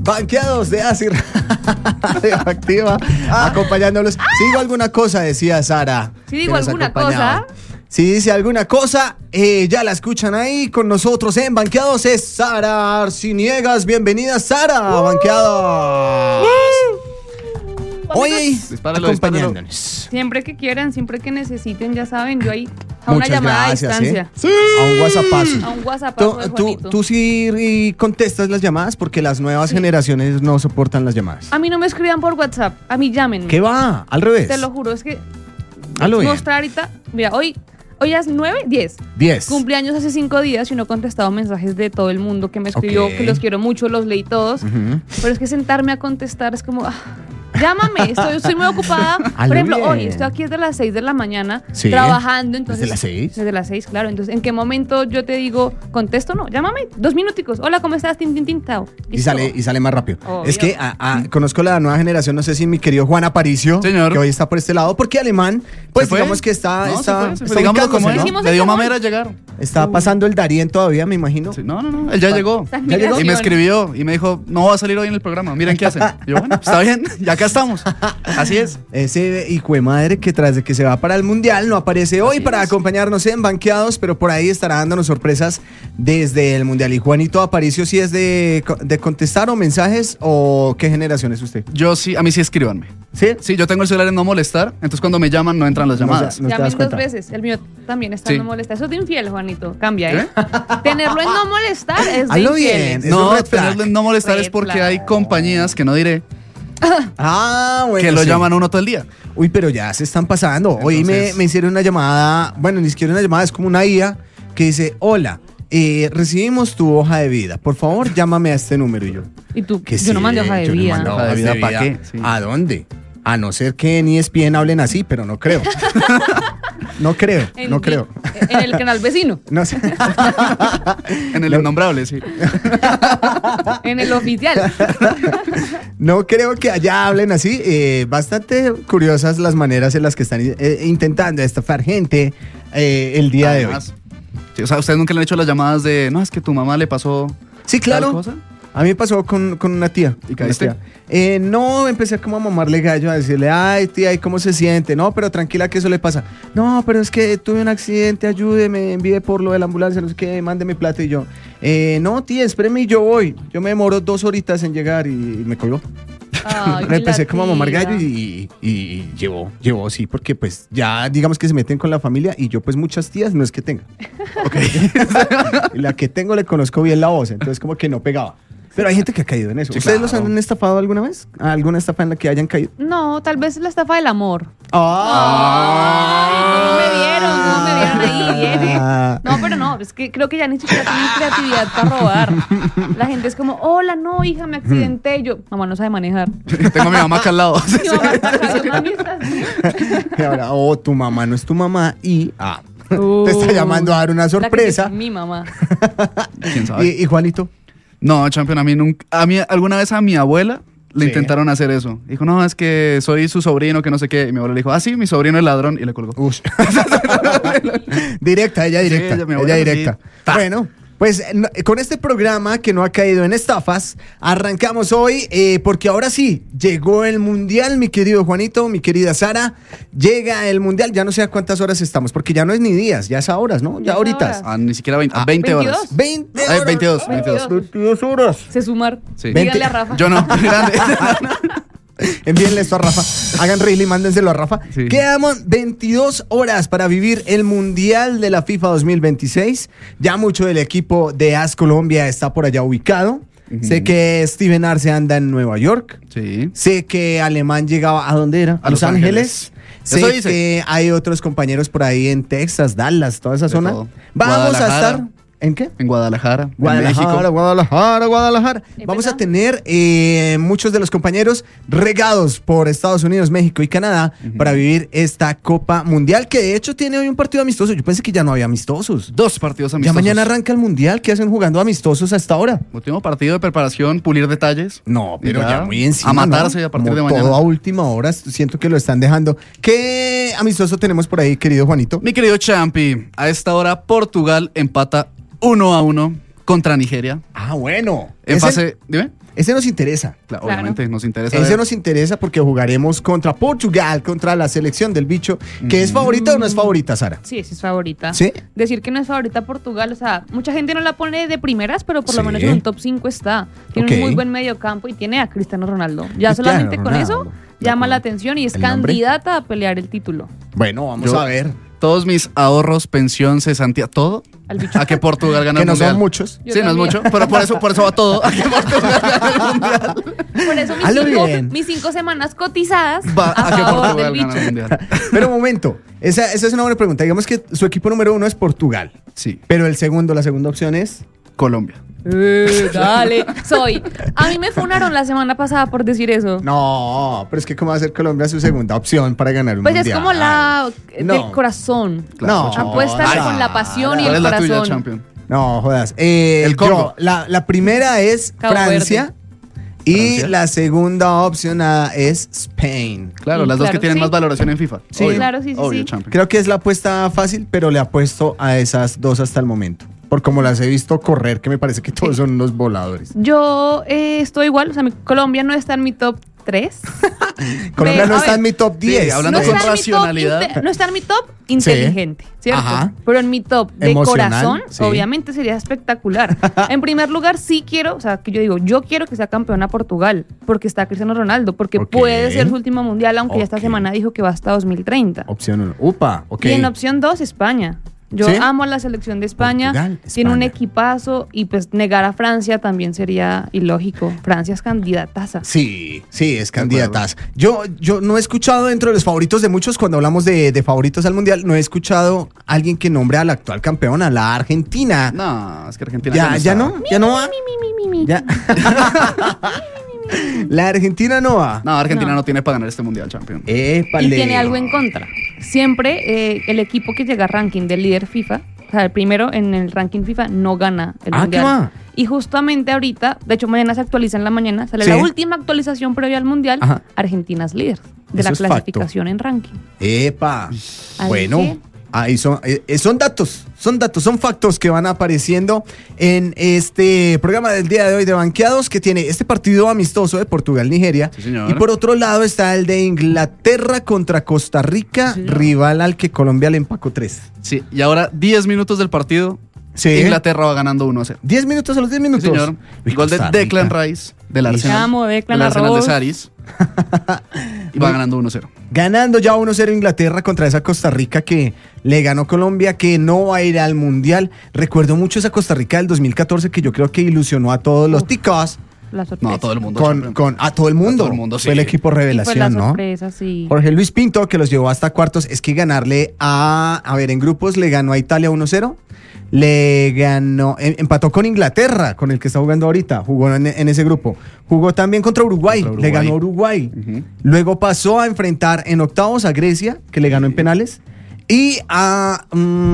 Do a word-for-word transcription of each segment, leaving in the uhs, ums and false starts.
Banqueados de Acid Radioactiva, ah. acompañándolos. Si digo alguna cosa, decía Sara. Si digo alguna cosa. Si dice alguna cosa, eh, ya la escuchan ahí con nosotros en Banqueados. Es Sara Arciniegas. Bienvenida, Sara, uh, Banqueados. Uh, Oye, acompañándonos. Siempre que quieran, siempre que necesiten, ya saben, yo ahí a una Muchas llamada gracias, a distancia. ¿eh? Sí. A un WhatsAppazo. A un WhatsAppazo de ¿Tú, Juanito. tú sí contestas las llamadas? Porque las nuevas sí. generaciones no soportan las llamadas. A mí no me escriban por WhatsApp, a mí llámenme. ¿Qué va? Al revés. Te lo juro, es que Hazlo bien. mostrar ahorita, mira, hoy... Hoy es nueve, diez. diez. Cumpleaños hace cinco días y no he contestado mensajes de todo el mundo que me escribió, okay. que los quiero mucho, los leí todos. Uh-huh. Pero es que sentarme a contestar es como... Ah, llámame, estoy, estoy muy ocupada. Por ejemplo, bien. hoy estoy aquí desde las seis de la mañana ¿Sí? trabajando. Entonces, ¿Desde las seis? Desde las seis, claro. Entonces, ¿en qué momento yo te digo, contesto? No, llámame, dos minuticos. Hola, ¿cómo estás? Tin, tin, tin, tao. Y sale, y sale más rápido. Obvio. Es que a, a, conozco la nueva generación, no sé si mi querido Juan Aparicio, Señor. que hoy está por este lado, porque Alemán, pues digamos que está... No, está, se está digámoslo como es, ¿no? Le dio mamera llegar. Está pasando el Darien todavía, me imagino. Sí, no, no, no, él ya pa- llegó. ¿Ya llegó? Y me escribió y me dijo, no va a salir hoy en el programa, miren qué hacen. Y yo, bueno, está bien, ya acá estamos. Así es. Ese hijo de madre que tras de que se va para el Mundial no aparece hoy Así para es. acompañarnos en Banqueados, pero por ahí estará dándonos sorpresas desde el Mundial. Y Juanito Aparicio, ¿sí es de, de contestar o mensajes o qué generación es usted? Yo sí, a mí sí escríbanme. ¿Sí? Sí, yo tengo el celular en no molestar, entonces cuando me llaman no entran las llamadas. No, no Llamen dos veces, el mío también está sí. en no molestar. Eso es de infiel, Juanito, cambia, ¿eh? Tenerlo en no molestar es de Hazlo infiel. bien. No, tenerlo en no molestar Red es porque flag. hay compañías que no diré Ah, bueno. que lo sí. llaman a uno todo el día. Uy, pero ya se están pasando. Entonces, Hoy me, me hicieron una llamada, bueno, ni siquiera una llamada, es como una I A que dice, hola, eh, recibimos tu hoja de vida. Por favor, llámame a este número. Y yo, ¿Y tú? que yo sí, no mandé hoja de yo no vida. mando Hoja de hojas vida, ¿para qué? Sí. ¿A dónde? A no ser que en E S P N hablen así, pero no creo. No creo, En, no creo. En el canal vecino. No sé. En el innombrable, sí. En el oficial. No creo que allá hablen así. Eh, bastante curiosas las maneras en las que están eh, intentando estafar gente eh, el día Además, de hoy. Sí, o sea, ¿ustedes nunca le han hecho las llamadas de, no, es que tu mamá le pasó Sí, claro. tal cosa? A mí me pasó con, con una tía. ¿Y caíste? Una tía. Eh, no, empecé como a mamarle gallo, a decirle, ay, tía, ¿y cómo se siente? No, pero tranquila que eso le pasa. No, pero es que tuve un accidente, ayúdeme, envíe por lo de la ambulancia, no sé qué, mándeme plata. Y yo, eh, no, tía, espéreme y yo voy. Yo me demoro dos horitas en llegar y, y me colgó. Ay, Me empecé como a mamar tía. gallo y, y, y llevó, llevó, sí, porque pues ya digamos que se meten con la familia y yo pues muchas tías no es que tenga. Okay. Y la que tengo le conozco bien la voz, entonces como que no pegaba. Pero hay gente que ha caído en eso. Sí, ¿Ustedes claro. los han estafado alguna vez? ¿Alguna estafa en la que hayan caído? No, tal vez la estafa del amor. ¡Ah! Ay, ¿cómo me vieron? ¿Cómo me vieron ahí? Viene. No, pero no, es que creo que ya ni siquiera tienen creatividad para robar. La gente es como, hola, no, hija, me accidenté. Yo, mamá no sabe manejar. Tengo a mi mamá acá al lado. Mi mamá está acá, yo, mami, ¿estás bien? Y ahora, oh, tu mamá no es tu mamá y ah, Uh, te está llamando a dar una la que sorpresa. es mi mamá. ¿Quién sabe? Y, y Juanito. No, champion, a mí nunca. A mí, alguna vez a mi abuela le Sí. intentaron hacer eso. Dijo, no, es que soy su sobrino, que no sé qué. Y mi abuela le dijo, ah, sí, mi sobrino es ladrón. Y le colgó. Ush. Directa, ella directa. Sí, ella, mi ella abuela, directa. sí. Ta. Bueno, pues no, con este programa que no ha caído en estafas, arrancamos hoy eh, porque ahora sí, llegó el Mundial, mi querido Juanito, mi querida Sara. Llega el Mundial, ya no sé a cuántas horas estamos, porque ya no es ni días, ya es a horas, ¿no? Ya, Ya es a ahoritas. horas. Ah, ni siquiera veinte, Ah, veinte horas. ¿veintidós? veinte Ay, horas. veintidós, veintidós. veintidós horas. Se sumar. Sí. Díganle veinte. a Rafa. Yo no. Grande. Envíenle esto a Rafa. Hagan reel y mándenselo a Rafa. Sí. Quedan veintidós horas para vivir el Mundial de la FIFA dos mil veintiséis. Ya mucho del equipo de A S Colombia está por allá ubicado. Uh-huh. Sé que Steven Arce anda en Nueva York. Sí. Sé que Alemán llegaba ¿a dónde era? A Los Ángeles. Sé Eso dice. que hay otros compañeros por ahí en Texas, Dallas, toda esa De zona. todo. Vamos a Guadalajara. estar ¿en qué? En Guadalajara, en Guadalajara, México. Guadalajara, Guadalajara. ¿Es Vamos verdad? a tener eh, muchos de los compañeros regados por Estados Unidos, México y Canadá Uh-huh. para vivir esta Copa Mundial, que de hecho tiene hoy un partido amistoso. Yo pensé que ya no había amistosos. Dos partidos Ya amistosos. mañana arranca el Mundial. ¿Qué hacen jugando amistosos hasta ahora? Último partido de preparación, pulir detalles. No, pero Y ya, muy encima. A matarse ¿no? a partir Como de mañana. todo a última hora. Siento que lo están dejando. ¿Qué amistoso tenemos por ahí, querido Juanito? Mi querido Champi, a esta hora Portugal empata uno a uno contra Nigeria. Ah, bueno. En ¿Es fase, el, dime. Ese nos interesa. Claro, obviamente nos interesa. Ese ver. nos interesa porque jugaremos contra Portugal, contra la selección del bicho, que mm. es favorita o no es favorita, Sara. Sí, sí es favorita. ¿Sí? Decir que no es favorita Portugal, o sea, mucha gente no la pone de primeras, pero por sí. lo menos en un top cinco está. Tiene okay. un muy buen mediocampo y tiene a Cristiano Ronaldo. Ya Cristiano solamente Ronaldo. Con eso llama la atención y es candidata a pelear el título. Bueno, vamos Yo, a ver. Todos mis ahorros, pensión, cesantía, todo al bicho. A que Portugal gane el mundial. Que no son muchos. Yo sí, también. No es mucho, pero por eso, por eso va todo a que Portugal gane el mundial. Por eso mis, cinco, mis cinco semanas cotizadas va a, a que favor Portugal del bicho. gane el mundial. Pero un momento, esa, esa es una buena pregunta. Digamos que su equipo número uno es Portugal. Sí. Pero el segundo, la segunda opción es Colombia. Eh, dale, soy. A mí me funaron la semana pasada por decir eso. No, pero es que ¿cómo va a ser Colombia su segunda opción para ganar un pues mundial? Pues es como la no. del corazón. Claro. No, apuéstale con la pasión y el ¿Cuál es corazón. la tuya, champion? No, jodas. Eh, el Congo. Yo, la, la primera es Cabo Francia. Verde. Y Francia. la segunda opción es Spain. Claro, sí, las dos claro, que tienen sí. más valoración en FIFA. Sí, obvio, claro, sí, sí, obvio, sí. champion. Creo que es la apuesta fácil, pero le apuesto a esas dos hasta el momento. Por como las he visto correr, que me parece que todos son unos voladores. Yo eh, estoy igual, o sea, mi, Colombia no está en mi top tres. Colombia Ve, no a está ver, en mi top diez. Sí, hablando no con está en mi top racionalidad. inte- no está en mi top inteligente, ¿cierto? Ajá. Pero en mi top de Emocional, corazón, sí. obviamente sería espectacular. En primer lugar, sí quiero, o sea, que yo digo, yo quiero que sea campeona Portugal, porque está Cristiano Ronaldo, porque Ok. puede ser su último mundial, aunque ya esta Ok. semana dijo que va hasta dos mil treinta. Opción uno. Upa, ok. Y en opción dos, España. Yo ¿Sí? amo a la selección de España. Portugal, Tiene un España. equipazo y pues negar a Francia también sería ilógico. Francia es candidataza. Sí, sí, es candidatas. Yo, yo no he escuchado dentro de los favoritos de muchos, cuando hablamos de, de favoritos al mundial, no he escuchado a alguien que nombre a la actual campeona, la Argentina. No, es que Argentina ya, ya no, ya no va. Mi, mi, mi, mi, mi. Ya. La Argentina no va. No, Argentina no, No. tiene para ganar este mundial, champion. Épale. Y tiene algo en contra. Siempre eh, el equipo que llega al ranking del líder FIFA, o sea, el primero en el ranking FIFA, no gana el Ah, mundial. ¿qué va? Y justamente ahorita, de hecho mañana se actualiza en la mañana, sale Sí. la última actualización previa al mundial. Ajá. Argentina es líder de Eso la es clasificación en ranking. Epa. Así Bueno, que- ahí son, eh, son datos, son datos, son factos que van apareciendo en este programa del día de hoy de Banqueados, que tiene este partido amistoso de Portugal-Nigeria. Sí, señor. Y por otro lado está el de Inglaterra contra Costa Rica, Sí, rival al que Colombia le empacó tres. Sí, y ahora diez minutos del partido, Sí. Inglaterra va ganando uno a cero. diez minutos a los diez Sí, minutos. señor. Uy, Gol de Costa Declan Rica. Rice del Te Arsenal. amo, Declan del Arsenal de Arroz. Saris. Y va ganando uno a cero. Ganando ya uno cero Inglaterra contra esa Costa Rica que le ganó Colombia, que no va a ir al Mundial. Recuerdo mucho esa Costa Rica del dos mil catorce que yo creo que ilusionó a todos los ticos. La sorpresa. No, todo el mundo. Con, champion. con a todo el mundo. A todo el mundo, sí. Fue el equipo Y fue la revelación, ¿no? sorpresa, sí. Jorge Luis Pinto, que los llevó hasta cuartos. Es que ganarle a, a ver, en grupos le ganó a Italia uno cero. Le ganó, em- empató con Inglaterra, con el que está jugando ahorita. Jugó en, en ese grupo. Jugó también contra Uruguay. Contra Le Uruguay. ganó a Uruguay. Ujú. Luego pasó a enfrentar en octavos a Grecia, que le ganó en penales. Y a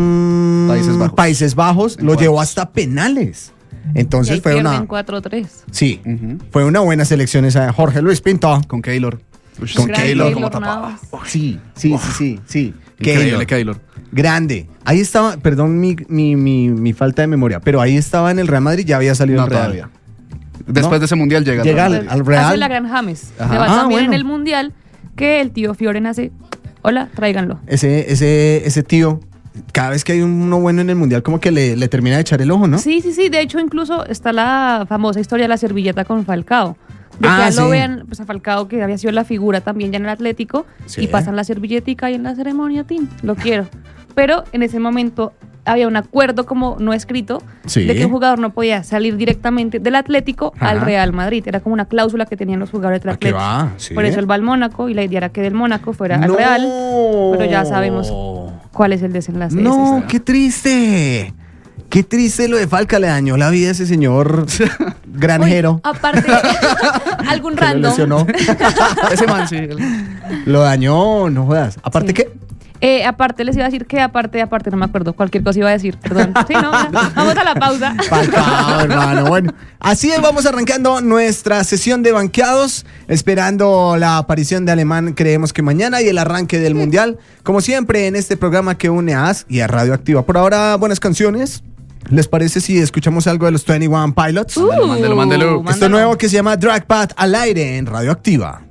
mm, Países Bajos. Países Bajos En lo llevó cuartos. hasta penales. Y Entonces ahí fue pierden una, cuatro tres. sí, Ujú. fue una buena selección esa de Jorge Luis Pinto. Con Keylor. Uy, Con Gran Keylor Keylor como tapaba. Navas. Sí, sí, sí, sí, sí. Increíble, Keylor. Keylor. Grande. Ahí estaba, perdón mi, mi, mi, mi falta de memoria, pero ahí estaba en el Real Madrid, ya había salido No, el Real. todavía. Después ¿No? de ese mundial llega. Llega al al- Real Madrid. al Real. Hace la gran James. Ajá. Le va Ah, también bueno. en el mundial que el tío Fioren hace. Hola, tráiganlo. Ese, ese, ese tío, cada vez que hay uno bueno en el Mundial, como que le, le termina de echar el ojo, ¿no? Sí, sí, sí. De hecho, incluso está la famosa historia de la servilleta con Falcao. De Ah, que ya sí. lo vean, pues a Falcao, que había sido la figura también ya en el Atlético, Sí. y pasan la servilletica y en la ceremonia, tin, lo quiero. Pero en ese momento había un acuerdo como no escrito Sí. de que un jugador no podía salir directamente del Atlético Ajá. al Real Madrid. Era como una cláusula que tenían los jugadores del ¿A qué Atlético. va? Sí. Por eso él va al Mónaco y la idea era que del Mónaco fuera al No. Real. Pero ya sabemos cuál es el desenlace de esa No, historia. qué triste. Qué triste lo de Falca, le dañó la vida a ese señor granjero. Uy, aparte, algún que lo random. lesionó. Ese man, sí. él- Lo dañó, no jodas. ¿Aparte Sí. qué? Eh, aparte les iba a decir que aparte, aparte, no me acuerdo. Cualquier cosa iba a decir, perdón. Sí, no, ya. Vamos a la pausa. Falcao, hermano. Bueno, así es, vamos arrancando nuestra sesión de banqueados, esperando la aparición de Alemán, creemos que mañana, y el arranque del Mundial, como siempre en este programa que une a A S y a Radio Activa. Por ahora, buenas canciones. ¿Les parece si escuchamos algo de los veintiuno Pilots? Uh, mándelo, mándelo, mándelo. Esto nuevo que se llama Drag Pad al aire en Radioactiva.